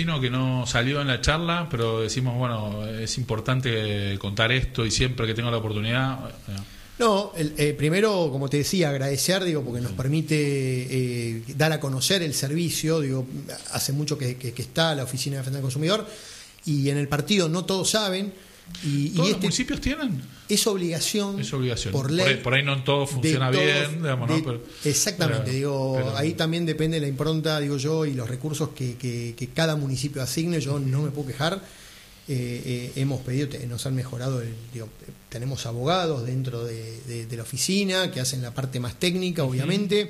Que no salió en la charla, pero decimos, bueno, es importante contar esto y siempre que tenga la oportunidad. No, primero, como te decía, agradecer, porque nos permite dar a conocer el servicio. Hace mucho que está la Oficina de Defensa del Consumidor y en el partido no todos saben. ¿Todos los municipios tienen? Es obligación por ley. Por ahí no todo funciona bien, digamos, ¿no? Pero, exactamente, pero ahí también depende de la impronta, yo, y los recursos que cada municipio asigne. Yo no me puedo quejar. Hemos pedido, nos han mejorado, tenemos abogados dentro de la oficina que hacen la parte más técnica, obviamente.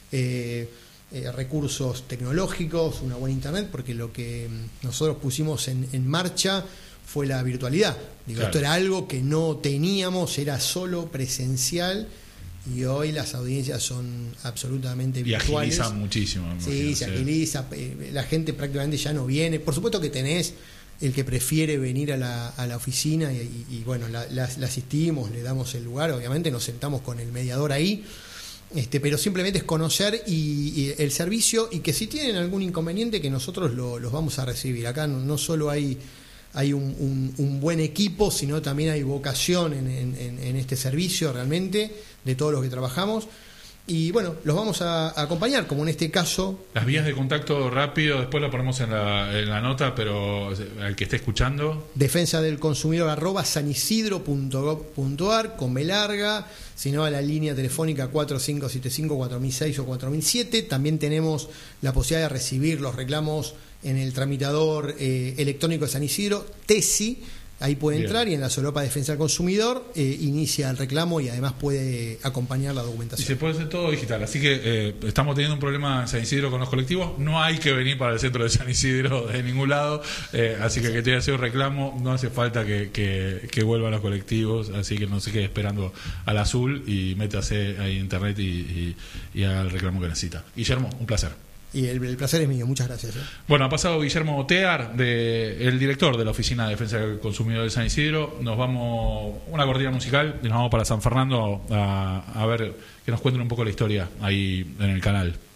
Recursos tecnológicos, una buena internet, porque lo que nosotros pusimos en marcha fue la virtualidad. Claro. Esto era algo que no teníamos, era solo presencial, y hoy las audiencias son absolutamente virtuales. Y agilizan muchísimo. Sí, se agiliza. La gente prácticamente ya no viene. Por supuesto que tenés el que prefiere venir a la oficina y bueno, la asistimos, le damos el lugar, obviamente nos sentamos con el mediador ahí. Pero simplemente es conocer y el servicio, y que si tienen algún inconveniente, que nosotros los vamos a recibir. Acá no solo hay un buen equipo, sino también hay vocación en este servicio realmente, de todos los que trabajamos. Y bueno, los vamos a acompañar, como en este caso. Las vías de contacto rápido, después lo ponemos en la nota, pero al que esté escuchando. Defensa del consumidor @sanisidro.gov.ar con B larga, sino a la línea telefónica 4575 4006 o 4007. También tenemos la posibilidad de recibir los reclamos en el tramitador electrónico de San Isidro, TESI. Ahí puede entrar y en la solapa Defensa del Consumidor inicia el reclamo y además puede acompañar la documentación. Y se puede hacer todo digital, así que estamos teniendo un problema en San Isidro con los colectivos. No hay que venir para el centro de San Isidro de ningún lado, así que te hace un reclamo, no hace falta que vuelvan los colectivos, así que no se quede esperando al azul y métase ahí en internet y haga el reclamo que necesita. Guillermo, un placer. Y el placer es mío, muchas gracias. Bueno, ha pasado Guillermo Otear, el director de la Oficina de Defensa del Consumidor de San Isidro. Nos vamos, una cortina musical, y nos vamos para San Fernando a ver que nos cuenten un poco la historia ahí en el canal.